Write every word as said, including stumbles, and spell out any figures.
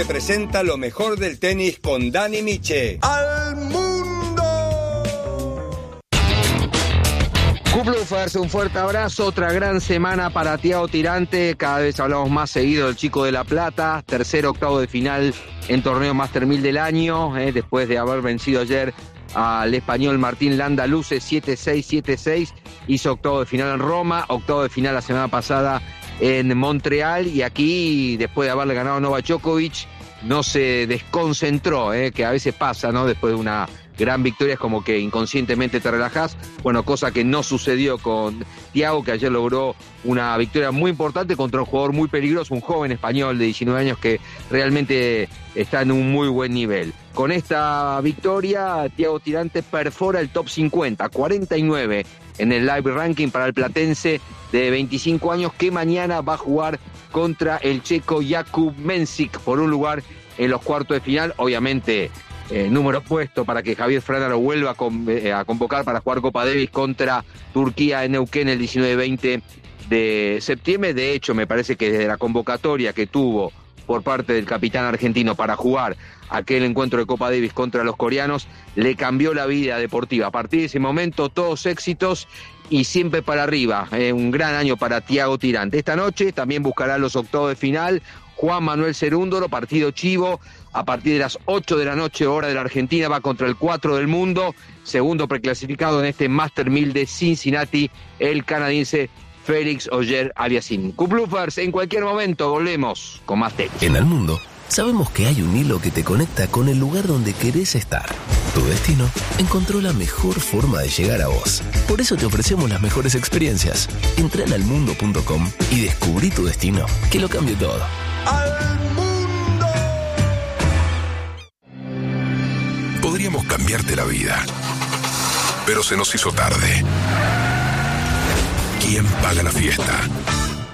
Presenta lo mejor del tenis con Dani Miche. ¡Al mundo! Cuplufers, un fuerte abrazo, otra gran semana para Thiago Tirante, cada vez hablamos más seguido del chico de La Plata, tercer octavo de final en torneo Master mil del año, eh, después de haber vencido ayer al español Martín Landaluce siete seis, siete seis, hizo octavo de final en Roma, octavo de final la semana pasada en Montreal, y aquí, después de haberle ganado a Novak Djokovic, no se desconcentró, eh, que a veces pasa, ¿no? Después de una gran victoria es como que inconscientemente te relajás. Bueno, cosa que no sucedió con Thiago, que ayer logró una victoria muy importante contra un jugador muy peligroso, un joven español de diecinueve años que realmente está en un muy buen nivel. Con esta victoria, Thiago Tirante perfora el top cincuenta, cuarenta y nueve en el live ranking para el platense de veinticinco años, que mañana va a jugar contra el checo Jakub Mensik por un lugar en los cuartos de final. Obviamente, eh, número puesto para que Javier Frana lo vuelva a, con, eh, a convocar para jugar Copa Davis contra Turquía en Neuquén el diecinueve veinte de septiembre. De hecho, me parece que desde la convocatoria que tuvo por parte del capitán argentino para jugar aquel encuentro de Copa Davis contra los coreanos, le cambió la vida deportiva. A partir de ese momento, todos éxitos y siempre para arriba. Eh, un gran año para Thiago Tirante. Esta noche también buscará los octavos de final Juan Manuel Cerúndolo, partido chivo, a partir de las ocho de la noche, hora de la Argentina, va contra el cuatro del mundo, segundo preclasificado en este Master mil de Cincinnati, el canadiense Félix Auger-Aliassime. Cuplufers, en cualquier momento volvemos con más tenis. En el mundo sabemos que hay un hilo que te conecta con el lugar donde querés estar. Tu destino encontró la mejor forma de llegar a vos. Por eso te ofrecemos las mejores experiencias. Entra en almundo punto com y descubrí tu destino, que lo cambie todo. ¡Al mundo! Podríamos cambiarte la vida, pero se nos hizo tarde. ¿Quién paga la fiesta?